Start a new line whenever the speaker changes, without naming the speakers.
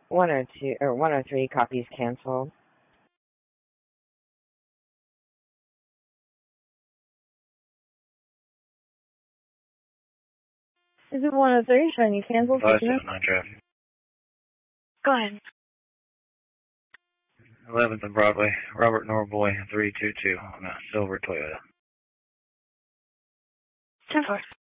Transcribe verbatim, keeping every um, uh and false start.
one oh two or one oh three copies canceled. Is it one oh three showing you canceled?
five seven nine traffic.
Go ahead.
eleventh and Broadway, Robert Norboy, three two two on a silver Toyota.
ten four.